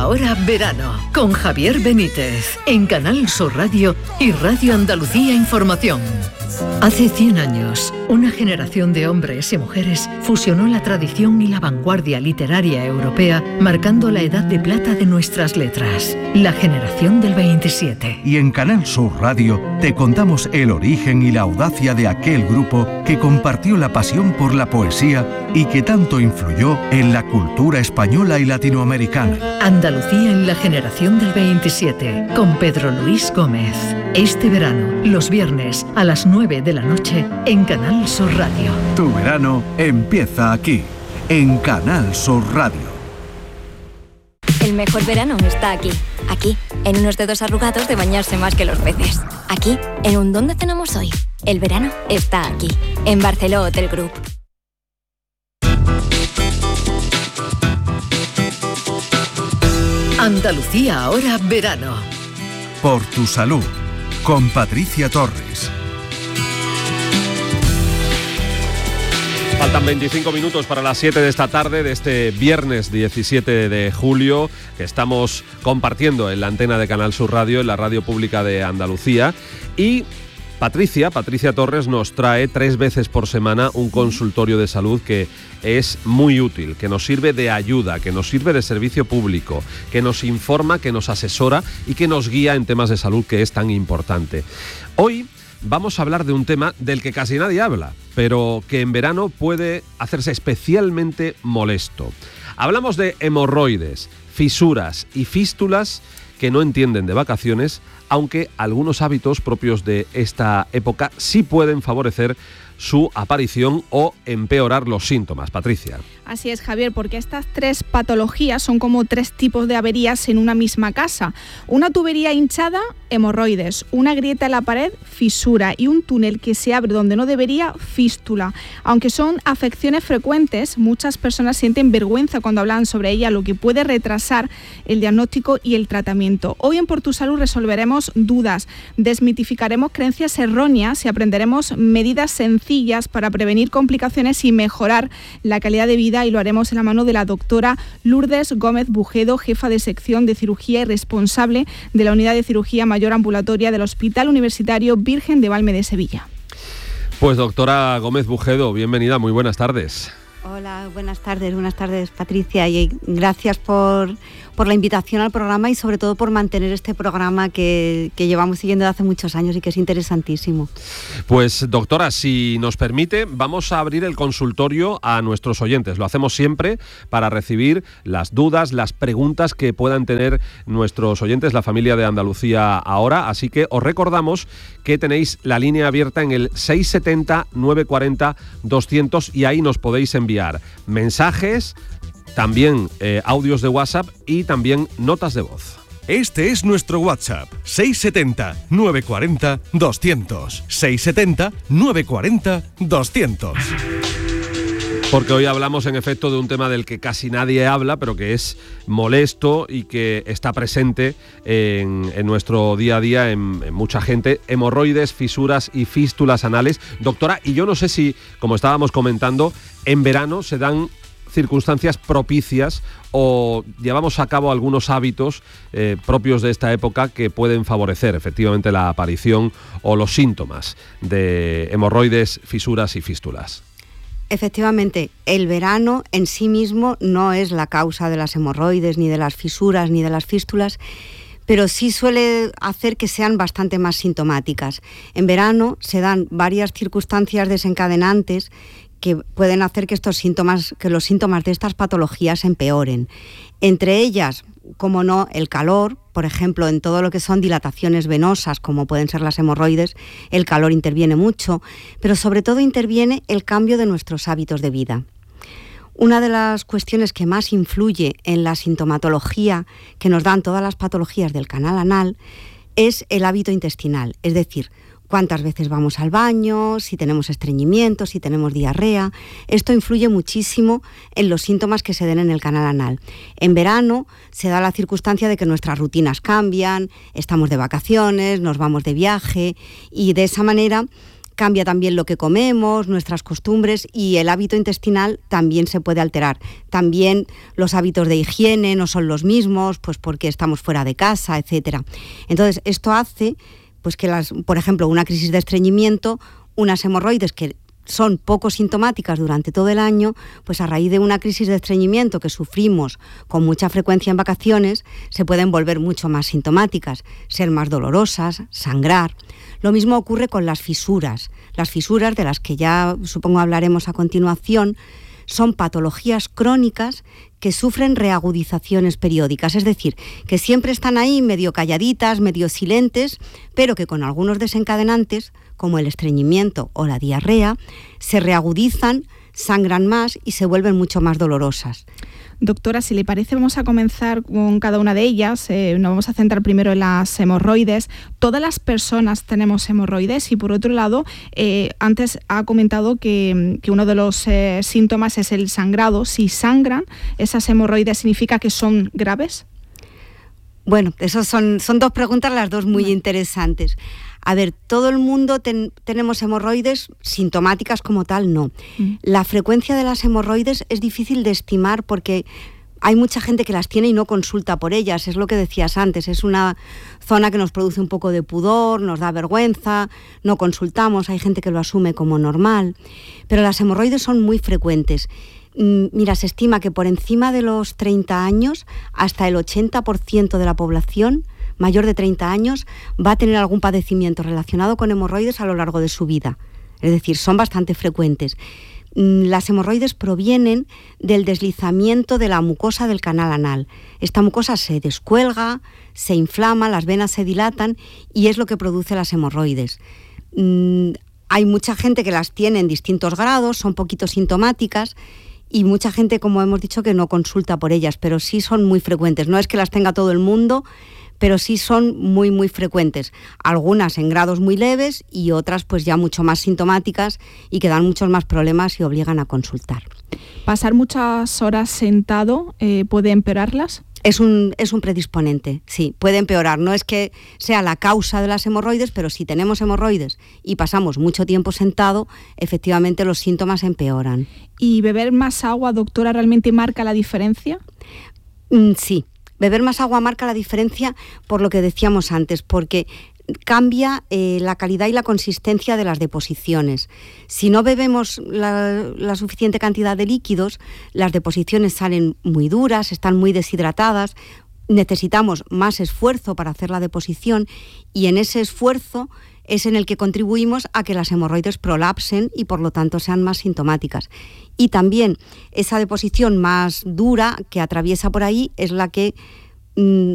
ahora verano, con Javier Benítez, en Canal Sur Radio y Radio Andalucía Información. Hace 100 años, una generación de hombres y mujeres fusionó la tradición y la vanguardia literaria europea, marcando la edad de plata de nuestras letras, la generación del 27. Y en Canal Sur Radio te contamos el origen y la audacia de aquel grupo que compartió la pasión por la poesía y que tanto influyó en la cultura española y latinoamericana. Andalucía en la generación del 27, con Pedro Luis Gómez. Este verano, los viernes a las 9 de la noche, en Canal Sur Radio. Tu verano empieza aquí, en Canal Sur Radio. El mejor verano está aquí. Aquí, en unos dedos arrugados de bañarse más que los peces. Aquí, en un ¿dónde cenamos hoy? El verano está aquí, en Barceló Hotel Group. Andalucía ahora verano. Por tu salud, con Patricia Torres. Faltan 25 minutos para las 7 de esta tarde de este viernes 17 de julio que estamos compartiendo en la antena de Canal Sur Radio, en la radio pública de Andalucía. Y Patricia Torres nos trae 3 veces por semana un consultorio de salud que es muy útil, que nos sirve de ayuda, que nos sirve de servicio público, que nos informa, que nos asesora y que nos guía en temas de salud, que es tan importante. Hoy vamos a hablar de un tema del que casi nadie habla, pero que en verano puede hacerse especialmente molesto. Hablamos de hemorroides, fisuras y fístulas que no entienden de vacaciones, aunque algunos hábitos propios de esta época sí pueden favorecer su aparición o empeorar los síntomas. Patricia. Así es, Javier, porque estas 3 patologías son como 3 tipos de averías en una misma casa. Una tubería hinchada, hemorroides; una grieta en la pared, fisura; y un túnel que se abre donde no debería, fístula. Aunque son afecciones frecuentes, muchas personas sienten vergüenza cuando hablan sobre ella, lo que puede retrasar el diagnóstico y el tratamiento. Hoy en Por tu Salud resolveremos dudas, desmitificaremos creencias erróneas y aprenderemos medidas sencillas para prevenir complicaciones y mejorar la calidad de vida, y lo haremos en la mano de la doctora Lourdes Gómez Bujedo, jefa de sección de cirugía y responsable de la unidad de cirugía mayor ambulatoria del Hospital Universitario Virgen de Valme de Sevilla. Pues doctora Gómez Bujedo, bienvenida, muy buenas tardes. Hola, buenas tardes Patricia, y gracias por la invitación al programa y sobre todo por mantener este programa que llevamos siguiendo desde hace muchos años y que es interesantísimo. Pues doctora, si nos permite, vamos a abrir el consultorio a nuestros oyentes. Lo hacemos siempre para recibir las dudas, las preguntas que puedan tener nuestros oyentes, la familia de Andalucía ahora, así que os recordamos que tenéis la línea abierta en el 670 940 200 y ahí nos podéis enviar mensajes, también audios de WhatsApp y también notas de voz. Este es nuestro WhatsApp, 670 940 200. 670 940 200. Porque hoy hablamos en efecto de un tema del que casi nadie habla, pero que es molesto y que está presente en nuestro día a día en mucha gente: hemorroides, fisuras y fístulas anales. Doctora, y yo no sé si, como estábamos comentando, en verano se dan circunstancias propicias o llevamos a cabo algunos hábitos propios de esta época que pueden favorecer efectivamente la aparición o los síntomas de hemorroides, fisuras y fístulas. Efectivamente, el verano en sí mismo no es la causa de las hemorroides, ni de las fisuras, ni de las fístulas, pero sí suele hacer que sean bastante más sintomáticas. En verano se dan varias circunstancias desencadenantes que pueden hacer que los síntomas de estas patologías empeoren. Entre ellas, como no, el calor. Por ejemplo, en todo lo que son dilataciones venosas, como pueden ser las hemorroides, el calor interviene mucho, pero sobre todo interviene el cambio de nuestros hábitos de vida. Una de las cuestiones que más influye en la sintomatología que nos dan todas las patologías del canal anal es el hábito intestinal, es decir, cuántas veces vamos al baño, si tenemos estreñimiento, si tenemos diarrea. Esto influye muchísimo en los síntomas que se den en el canal anal. En verano se da la circunstancia de que nuestras rutinas cambian, estamos de vacaciones, nos vamos de viaje y de esa manera cambia también lo que comemos, nuestras costumbres, y el hábito intestinal también se puede alterar. También los hábitos de higiene no son los mismos, pues porque estamos fuera de casa, etcétera. Entonces, esto hace pues que por ejemplo, una crisis de estreñimiento, unas hemorroides que son poco sintomáticas durante todo el año, pues a raíz de una crisis de estreñimiento que sufrimos con mucha frecuencia en vacaciones, se pueden volver mucho más sintomáticas, ser más dolorosas, sangrar. Lo mismo ocurre con las fisuras. Las fisuras, de las que ya supongo hablaremos a continuación, son patologías crónicas que sufren reagudizaciones periódicas, es decir, que siempre están ahí medio calladitas, medio silentes, pero que con algunos desencadenantes, como el estreñimiento o la diarrea, se reagudizan, sangran más y se vuelven mucho más dolorosas. Doctora, si le parece, vamos a comenzar con cada una de ellas. Nos vamos a centrar primero en las hemorroides. Todas las personas tenemos hemorroides y, por otro lado, antes ha comentado que uno de los síntomas es el sangrado. Si sangran, ¿esas hemorroides significa que son graves? Bueno, esas son dos preguntas, las dos muy interesantes. A ver, todo el mundo tenemos hemorroides, sintomáticas como tal, no. La frecuencia de las hemorroides es difícil de estimar porque hay mucha gente que las tiene y no consulta por ellas. Es lo que decías antes, es una zona que nos produce un poco de pudor, nos da vergüenza, no consultamos, hay gente que lo asume como normal. Pero las hemorroides son muy frecuentes. Mira, se estima que por encima de los 30 años, hasta el 80% de la población mayor de 30 años va a tener algún padecimiento relacionado con hemorroides a lo largo de su vida. Es decir, son bastante frecuentes. Las hemorroides provienen del deslizamiento de la mucosa del canal anal. Esta mucosa se descuelga, se inflama, las venas se dilatan y es lo que produce las hemorroides. Hay mucha gente que las tiene en distintos grados, son poquito sintomáticas, y mucha gente, como hemos dicho, que no consulta por ellas, pero sí son muy frecuentes. No es que las tenga todo el mundo, pero sí son muy, muy frecuentes. Algunas en grados muy leves y otras pues ya mucho más sintomáticas y que dan muchos más problemas y obligan a consultar. ¿Pasar muchas horas sentado puede empeorarlas? Es un predisponente, sí, puede empeorar. No es que sea la causa de las hemorroides, pero si tenemos hemorroides y pasamos mucho tiempo sentado, efectivamente los síntomas empeoran. ¿Y beber más agua, doctora, realmente marca la diferencia? Sí, beber más agua marca la diferencia por lo que decíamos antes, porque cambia la calidad y la consistencia de las deposiciones. Si no bebemos la suficiente cantidad de líquidos, las deposiciones salen muy duras, están muy deshidratadas, necesitamos más esfuerzo para hacer la deposición y en ese esfuerzo es en el que contribuimos a que las hemorroides prolapsen y por lo tanto sean más sintomáticas. Y también esa deposición más dura que atraviesa por ahí es la que